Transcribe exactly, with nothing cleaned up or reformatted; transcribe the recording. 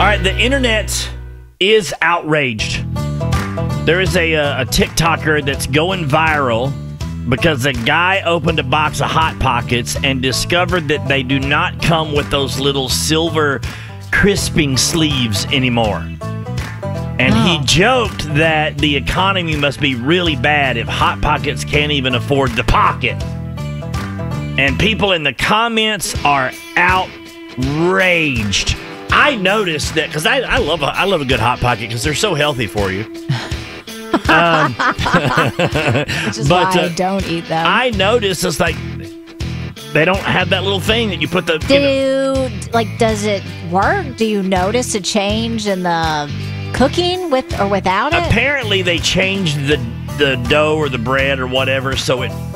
right, the internet is outraged. There is a, a, a TikToker that's going viral because a guy opened a box of Hot Pockets and discovered that they do not come with those little silver crisping sleeves anymore. And Oh. he joked that the economy must be really bad if Hot Pockets can't even afford the pocket. And people in the comments are outraged. I noticed that because I, I love a, I love a good Hot Pocket because they're so healthy for you. um, Which is but, why uh, I don't eat them. I noticed it's like they don't have that little thing that you put the. Do you know, like does it work? Do you notice a change in the cooking with or without it? apparently, they changed the the dough or the bread or whatever, so it